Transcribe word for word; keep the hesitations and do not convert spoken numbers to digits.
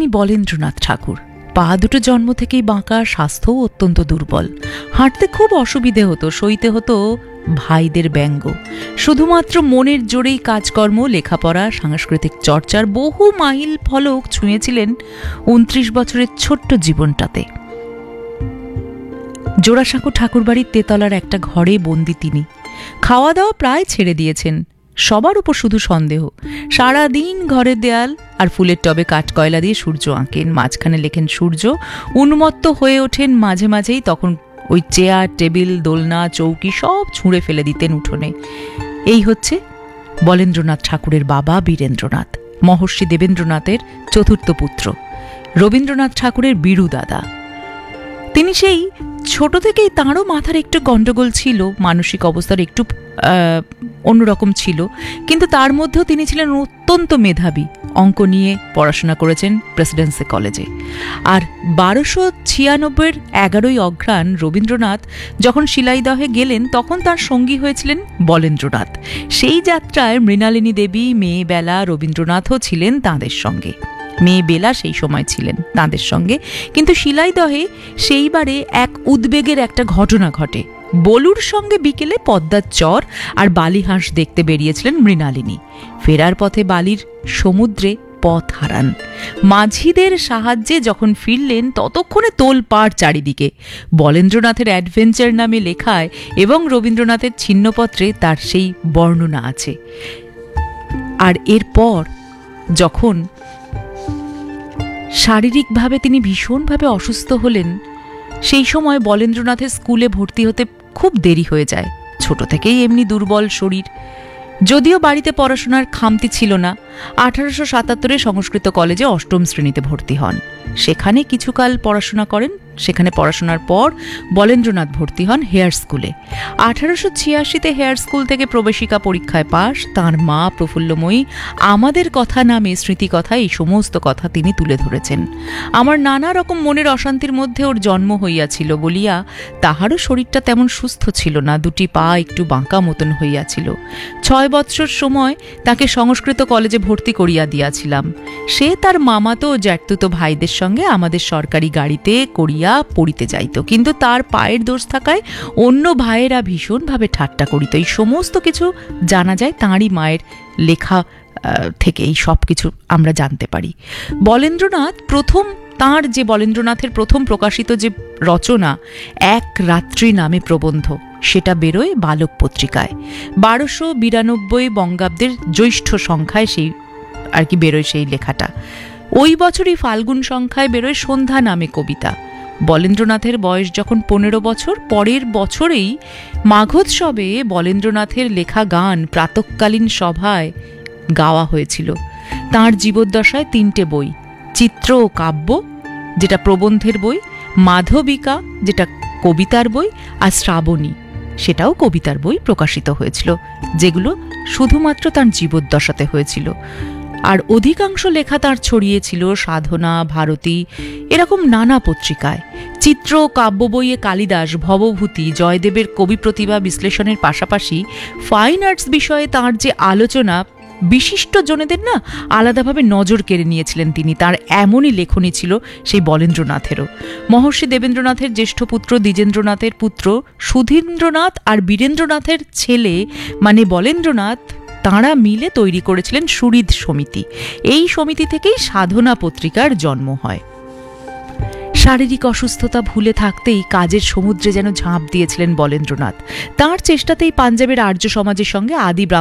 বলেন্দ্রনাথ ঠাকুর। পা দুটো জন্ম থেকেই বাঁকা, স্বাস্থ্যও অত্যন্ত দুর্বল। হাঁটতে খুব অসুবিধে হতো, সইতে হতো ভাইদের ব্যঙ্গ। শুধুমাত্র মনের জোরেই কাজকর্ম, লেখাপড়া, সাংস্কৃতিক চর্চার বহু মাইল ফলক ছুঁয়েছিলেন উনত্রিশ বছরের ছোট্ট জীবনটাতে। জোড়াসাঁকো ঠাকুরবাড়ির তেতলার একটা ঘরে বন্দি তিনি। খাওয়া দাওয়া প্রায় ছেড়ে দিয়েছেন। সবার উপর শুধু সন্দেহ। সারাদিন ঘরের দেয়াল আর ফুলের টবে কাঠকয়লা দিয়ে সূর্য আঁকেন, মাঝখানে লেখেন সূর্য। উন্মত্ত হয়ে ওঠেন মাঝে মাঝেই, তখন ওই চেয়ার, টেবিল, দোলনা, চৌকি সব ছুঁড়ে ফেলে দিতেন উঠোনে। এই হচ্ছে বলেন্দ্রনাথ ঠাকুরের বাবা বীরেন্দ্রনাথ, মহর্ষি দেবেন্দ্রনাথের চতুর্থ পুত্র, রবীন্দ্রনাথ ঠাকুরের বীরু দাদা। তিনি সেই ছোট থেকেই, তাঁরও মাথার একটু গণ্ডগোল ছিল, মানসিক অবস্থার একটু অন্যরকম ছিল, কিন্তু তার মধ্যেও তিনি ছিলেন অত্যন্ত মেধাবী। অঙ্ক নিয়ে পড়াশোনা করেছেন প্রেসিডেন্সি কলেজে। আর বারোশো ছিয়ানব্বইয়ের এগারোই অঘ্রাণ রবীন্দ্রনাথ যখন শিলাইদহে গেলেন, তখন তার সঙ্গী হয়েছিলেন বলেন্দ্রনাথ। সেই যাত্রায় মৃণালিনী দেবী, মেয়েবেলা, রবীন্দ্রনাথও ছিলেন তাঁদের সঙ্গে। মেয়ে বেলা সেই সময় ছিলেন তাঁদের সঙ্গে। কিন্তু শিলাইদহে সেইবারে এক উদ্বেগের একটা ঘটনা ঘটে। বলুর সঙ্গে বিকেলে পদ্মার চর আর বালিহাঁস দেখতে বেরিয়েছিলেন মৃণালিনী। ফেরার পথে বালির সমুদ্রে পথ হারান। মাঝিদের সাহায্যে যখন ফিরলেন, ততক্ষণে তোলপাড় চারিদিকে। বলেন্দ্রনাথের অ্যাডভেঞ্চার নামে লেখায় এবং রবীন্দ্রনাথের ছিন্নপত্রে তার সেই বর্ণনা আছে। আর এরপর যখন শারীরিকভাবে তিনি ভীষণভাবে অসুস্থ হলেন, সেই সময় বলেন্দ্রনাথের স্কুলে ভর্তি হতে খুব দেরি হয়ে যায়। ছোট থেকেই এমনি দুর্বল শরীর। যদিও বাড়িতে পড়াশোনার খামতি ছিল না, আঠারোশো সাতাত্তরে সংস্কৃত কলেজে অষ্টম শ্রেণীতে ভর্তি হন। সেখানে কিছুকাল পড়াশোনা করেন। সেখানে পড়াশোনার পর বলেন্দ্রনাথ ভর্তি হন হেয়ার স্কুলে। আঠারোশো ছিয়াশিতে হেয়ার স্কুল থেকে প্রবেশিকা পরীক্ষায় পাশ। তাঁর মা প্রফুল্লময়ী আমাদের কথা নামে স্মৃতিকথা এই সমস্ত কথা তিনি তুলে ধরেছেন। আমার নানা রকম মনের অশান্তির মধ্যে ওর জন্ম হইয়াছিল বলিয়া তাহারও শরীরটা তেমন সুস্থ ছিল না, দুটি পা একটু বাঁকা মতন হইয়াছিল। ছয় বৎসর সময় তাকে সংস্কৃত কলেজে ভর্তি করিয়া দিয়াছিলাম। সে তার মামাতো ও জ্যাঠতুতো ভাইদের সঙ্গে আমাদের সরকারি গাড়িতে করিয়া পড়িতে যাইত, কিন্তু তার পায়ের দোষ থাকায় অন্য ভাইয়েরা ভীষণভাবে ঠাট্টা করিত। এই সমস্ত কিছু জানা যায় তাঁরই মায়ের লেখা থেকে, এই সব কিছু আমরা জানতে পারি। বলেন্দ্রনাথ প্রথম তাঁর যে বলেন্দ্রনাথের প্রথম প্রকাশিত যে রচনা এক রাত্রি নামে প্রবন্ধ, সেটা বেরোয় বালক পত্রিকায়। বারোশো বিরানব্বই বঙ্গাব্দের জ্যৈষ্ঠ সংখ্যায় সেই আর কি বেরোয় সেই লেখাটা। ওই বছরই ফাল্গুন সংখ্যায় বেরোয় সন্ধ্যা নামে কবিতা। বলেন্দ্রনাথের বয়স যখন পনেরো বছর, পরের বছরেই মাঘোৎসবে বলেন্দ্রনাথের লেখা গান প্রাতঃকালীন সভায় গাওয়া হয়েছিল। তাঁর জীবদ্দশায় তিনটে বই, চিত্র ও কাব্য যেটা প্রবন্ধের বই, মাধবিকা যেটা কবিতার বই, আর শ্রাবণী সেটাও কবিতার বই প্রকাশিত হয়েছিল, যেগুলো শুধুমাত্র তাঁর জীবদ্দশাতে হয়েছিল। আর অধিকাংশ লেখা তাঁর ছড়িয়েছিল সাধনা, ভারতী এরকম নানা পত্রিকায়। চিত্র ও কাব্য বইয়ে কালিদাস, ভবভূতি, জয়দেবের কবি প্রতিভা বিশ্লেষণের পাশাপাশি ফাইন আর্টস বিষয়ে তাঁর যে আলোচনা, বিশিষ্ট জনেদের না আলাদাভাবে নজর কেড়ে নিয়েছিলেন তিনি। তার এমনই লেখনী ছিল সেই বলেন্দ্রনাথেরও। মহর্ষি দেবেন্দ্রনাথের জ্যেষ্ঠ পুত্র দ্বিজেন্দ্রনাথের পুত্র সুধীন্দ্রনাথ আর বীরেন্দ্রনাথের ছেলে মানে বলেন্দ্রনাথ, তাঁরা মিলে তৈরি করেছিলেন সুহৃদ সমিতি। এই সমিতি থেকেই সাধনা পত্রিকার জন্ম হয়। শারীরিক অসুস্থতা ভুলে থাকতেই কাজের সমুদ্রে যেন ঝাঁপ দিয়েছিলেন বলেন্দ্রনাথ। তাঁর চেষ্টাতেই পাঞ্জাবের আর্য সমাজের সঙ্গে আদি